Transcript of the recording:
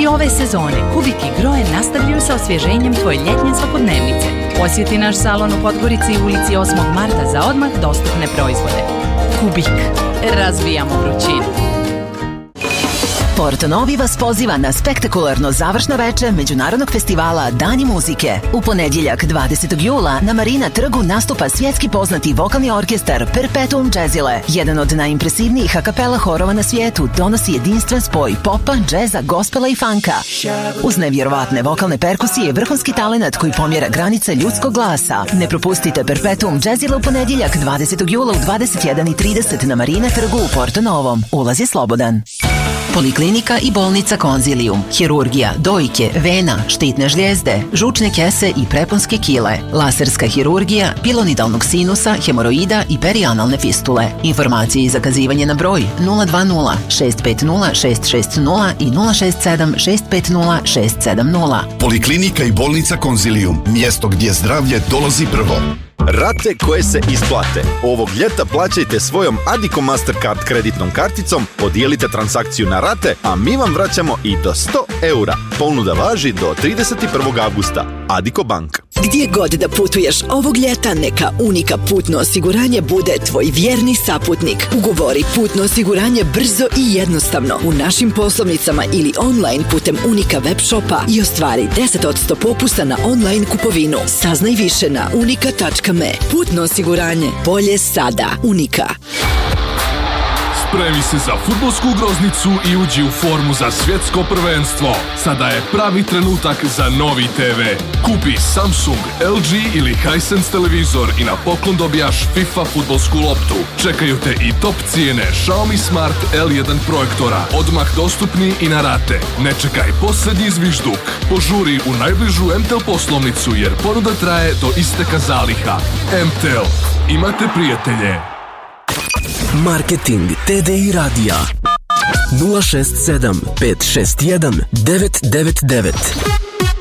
ove sezone Kubik i Grohe nastavljaju sa osvježenjem tvoje ljetnje svakodnevnice. Posjeti naš salon u Podgorici u ulici 8. marta za odmah dostupne proizvode. Kubik. Razbijamo vrućinu. Porto Novi vas poziva na spektakularno završno veče Međunarodnog festivala Dani muzike. U ponedjeljak 20. jula na Marina trgu nastupa svjetski poznati vokalni orkestar Perpetuum Jazzile. Jedan od najimpresivnijih a kapela horova na svijetu donosi jedinstven spoj popa, džeza, gospela i funka. Uz nevjerovatne vokalne perkusije vrhunski talenat koji pomjera granice ljudskog glasa. Ne propustite Perpetuum Jazzile u ponedjeljak 20. jula u 21:30 na Marina trgu u Porto Novom. Ulaz je slobodan. Poliklinika i bolnica Konzilium, hirurgija, dojke, vena, štitne žlijezde, žučne kese i preponske kile, laserska hirurgija, pilonidalnog sinusa, hemoroida i perianalne fistule. Informacije i zakazivanje na broj 020 650 660 i 067 650 670. Poliklinika i bolnica Konzilium, mjesto gdje zdravlje dolazi prvo. Rate koje se isplate. Ovog ljeta plaćajte svojom Addiko Mastercard kreditnom karticom, podijelite transakciju na rate, a mi vam vraćamo i do 100 eura. Ponuda važi do 31. augusta. Addiko Bank. Gdje god da putuješ ovog ljeta, neka Unika putno osiguranje bude tvoj vjerni saputnik. Ugovori putno osiguranje brzo i jednostavno u našim poslovnicama ili online putem Unika web shopa i ostvari 10% popusta na online kupovinu. Saznaj više na unika.me. Putno osiguranje. Bolje sada. Unika. Spremi se za fudbalsku groznicu i uđi u formu za svjetsko prvenstvo. Sada je pravi trenutak za novi TV. Kupi Samsung, LG ili Hisense televizor i na poklon dobijaš FIFA fudbalsku loptu. Čekaju te i top cijene Xiaomi Smart L1 projektora, odmah dostupni i na rate. Ne čekaj posljednji zvižduk. Požuri u najbližu MTEL poslovnicu jer ponuda traje do isteka zaliha. MTEL. Imate prijatelje. Marketing TDI radija 067 561 999.